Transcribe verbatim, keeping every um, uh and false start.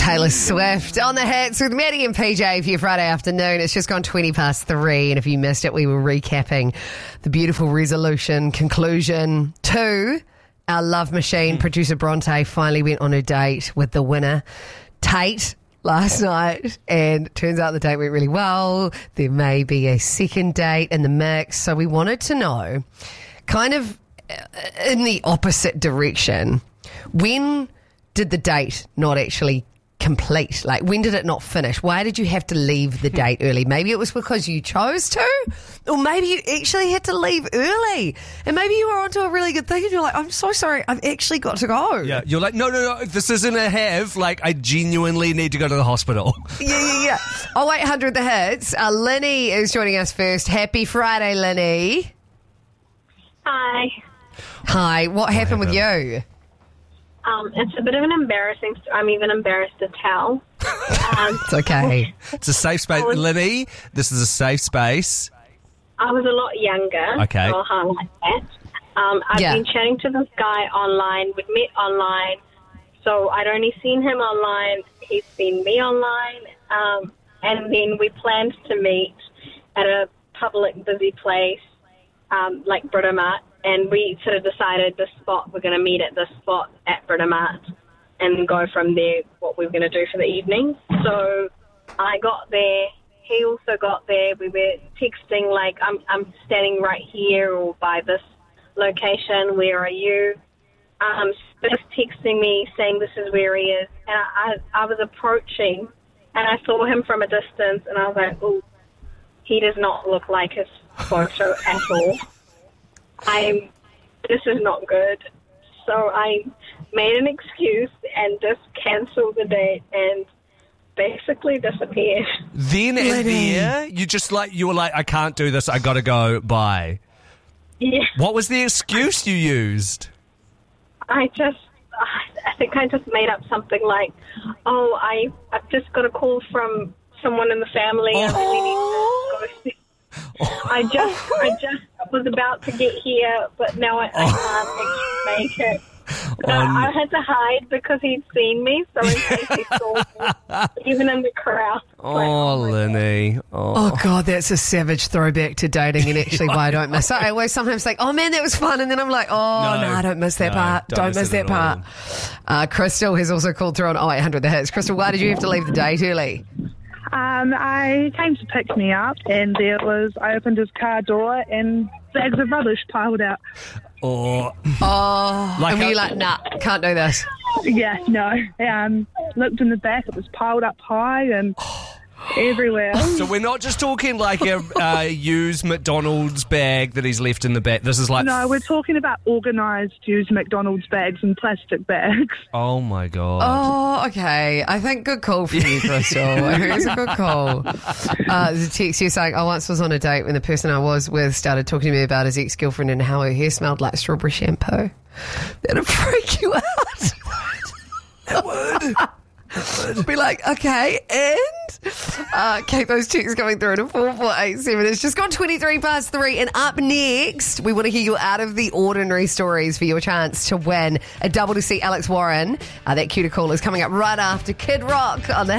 Taylor Swift on the hits with Maddie and P J for your Friday afternoon. It's just gone twenty past three, and if you missed it, we were recapping the beautiful resolution conclusion to our love machine. Producer Bronte finally went on a date with the winner, Tate, last night, and it turns out the date went really well. There may be a second date in the mix, so we wanted to know, kind of in the opposite direction, when did the date not actually complete? Like, when did it not finish? Why did you have to leave the date early? Maybe it was because you chose to, or maybe you actually had to leave early, and maybe you were onto a really good thing and you're like, I'm so sorry, I've actually got to go. Yeah, you're like, no, no, no, this isn't a have. Like, I genuinely need to go to the hospital. Yeah, yeah, yeah. Oh, eight hundred the hits. Uh, Linny is joining us first. Happy Friday, Linny. Hi. Hi. What happened with you? Um, it's a bit of an embarrassing story. I'm even embarrassed to tell. Um, It's okay. It's a safe space. I was- Linny, this is a safe space. I was a lot younger. Okay. So I'll highlight that. Um, I've Yeah. been chatting to this guy online. We'd met online. So I'd only seen him online. He's seen me online. Um, and then we planned to meet at a public busy place, um, like Britomart. And we sort of decided the spot, we're going to meet at this spot at Britomart and go from there what we were going to do for the evening. So I got there. He also got there. We were texting like, I'm, I'm standing right here or by this location. Where are you? Um, just texting me saying this is where he is. And I, I, I was approaching and I saw him from a distance and I was like, oh, he does not look like his photo at all. I'm, this is not good. So I made an excuse and just cancelled the date and basically disappeared. Then and there, you just like, you were like, I can't do this, I gotta go, bye. Yeah. What was the excuse you used? I just, I think I just made up something like, oh, I, I've just got a call from someone in the family. I really need to go see. I just, I just was about to get here, but now I, I can't actually make it. But I, I had to hide because he'd seen me, so in case he saw me, even in the crowd. Oh, Like, oh my Linny. Oh. Oh, God, that's a savage throwback to dating and actually why I don't miss it. I always sometimes think, oh, man, that was fun. And then I'm like, oh, no, No. I don't miss that No, part. don't Don't, miss miss, it that at part. Uh, Crystal has also called through on oh eight hundred the hits. Crystal, why did you have to leave the date early? Um, I came to pick me up, and there was, I opened his car door, and bags of rubbish piled out. Oh. Oh, Like and were a- you like, nah, can't do this? Yeah, no. Um, looked in the back, it was piled up high and everywhere. So we're not just talking like a uh, used McDonald's bag that he's left in the back. This is like, No, we're talking about organised used McDonald's bags and plastic bags. oh my God. Oh, okay. I think good call for you, Crystal. It was a good call. Uh, there's a text here saying, I once was on a date when the person I was with started talking to me about his ex-girlfriend and how her hair smelled like strawberry shampoo. That'd freak you out. It would. Be like, okay, and uh, keep those checks coming through to four four eight seven. It's just gone twenty-three past three, and up next, we want to hear your out of the ordinary stories for your chance to win a double to see Alex Warren. Uh, that cuticle is coming up right after Kid Rock on the